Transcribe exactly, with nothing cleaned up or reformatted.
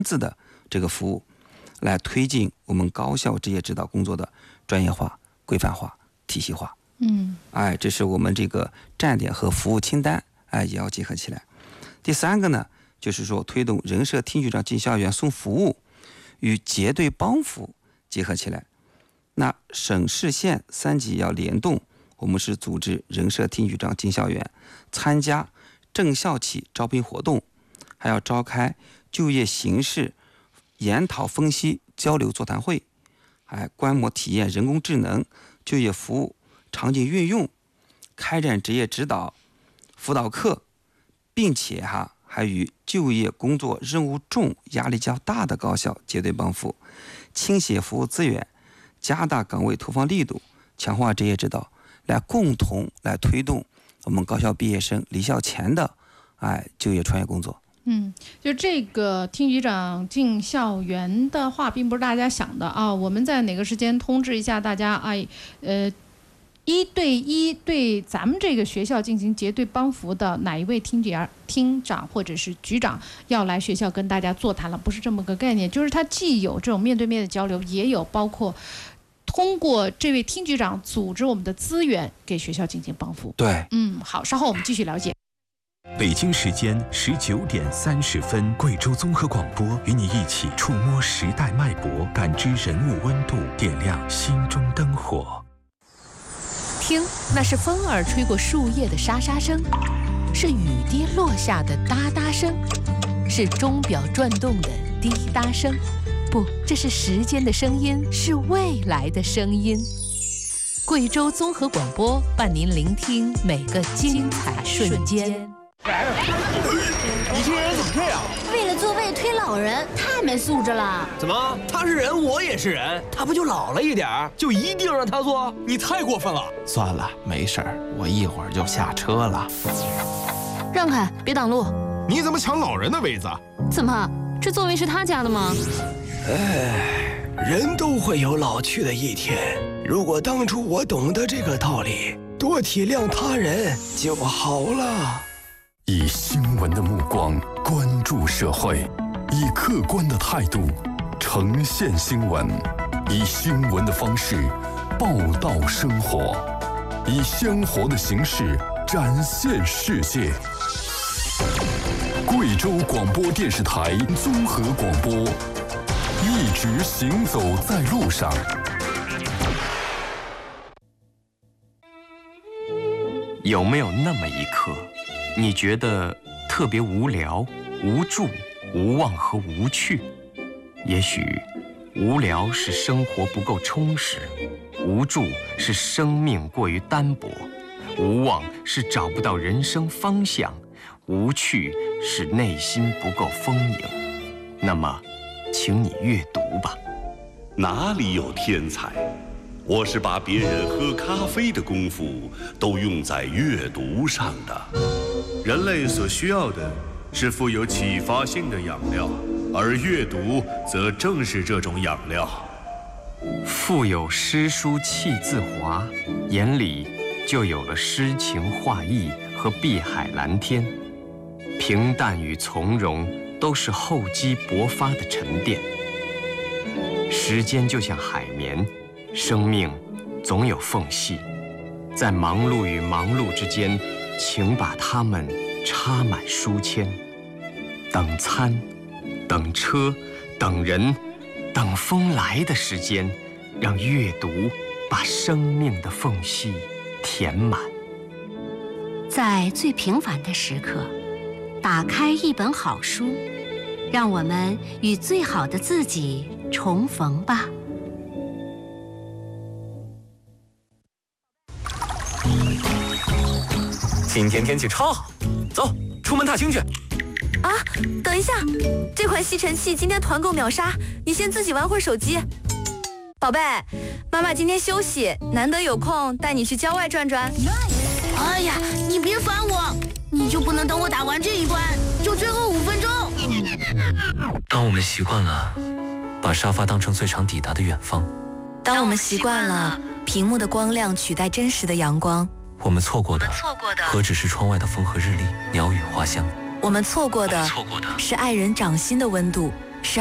字的这个服务，来推进我们高校职业指导工作的专业化、规范化、体系化。 嗯， 哎，这是我们这个站点和服务清单，哎，也要结合起来。第三个呢，就是说推动人社厅局长进校园送服务与结对帮扶结合起来。那省市县三级要联动，我们是组织人社厅局长进校园，参加正校企招聘活动，还要召开就业形势研讨分析交流座谈会，还观摩体验人工智能就业服务场景运用，开展职业指导辅导课，并且哈还与就业工作任务重、压力较大的高校结对帮扶，倾斜服务资源，加大岗位投放力度，强化职业指导，来共同来推动我们高校毕业生离校前的哎就业创业工作。 嗯，就这个厅局长进校园的话，并不是大家想的啊。我们在哪个时间通知一下大家？哎，呃，一对一对咱们这个学校进行结对帮扶的哪一位厅长、厅长或者是局长要来学校跟大家座谈了，不是这么个概念。就是他既有这种面对面的交流，也有包括通过这位厅局长组织我们的资源给学校进行帮扶。 对， 嗯，好，稍后我们继续了解。 北京时间十九点三十分，贵州综合广播与你一起触摸时代脉搏，感知人物温度，点亮心中灯火。 听，那是风儿吹过树叶的沙沙声，是雨滴落下的哒哒声，是钟表转动的滴答声。不，这是时间的声音，是未来的声音。贵州综合广播伴您聆听每个精彩瞬间。 你这人怎么这样？ 为了座位推老人，太没素质了。 怎么？他是人，我也是人，他不就老了一点儿，就一定让他坐？你太过分了。 算了，没事儿，我一会儿就下车了。 让开，别挡路。 你怎么抢老人的位子？ 怎么？这座位是他家的吗？ 哎，人都会有老去的一天。如果当初我懂得这个道理，多体谅他人就好了。 以新闻的目光关注社会，以客观的态度呈现新闻，以新闻的方式报道生活，以鲜活的形式展现世界。贵州广播电视台综合广播，一直行走在路上。 有没有那么一刻，你觉得特别无聊、无助、无望和无趣？也许无聊是生活不够充实，无助是生命过于单薄，无望是找不到人生方向，无趣是内心不够丰盈。那么，请你阅读吧。 哪里有天才？我是把别人喝咖啡的功夫都用在阅读上的。 人类所需要的是富有启发性的养料，而阅读则正是这种养料。 腹有诗书气自华，眼里就有了诗情画意和碧海蓝天。平淡与从容都是厚积薄发的沉淀。时间就像海绵，生命总有缝隙，在忙碌与忙碌之间，请把它们插满书签。等餐，等车，等人，等风来的时间，让阅读把生命的缝隙填满。 在最平凡的时刻，打开一本好书，让我们与最好的自己重逢吧。 今天天气超好，走，出门踏青去。 啊，等一下，这款吸尘器今天团购秒杀，你先自己玩会儿手机。宝贝，妈妈今天休息，难得有空带你去郊外转转。 哎呀，你别烦我，你就不能等我打完这一关，就最后五分钟？ 当我们习惯了把沙发当成最长抵达的远方， 当我们习惯了屏幕的光亮取代真实的阳光， 我们错过的何止是窗外的风和日丽、鸟语花香？ 我们错过的是爱人掌心的温度，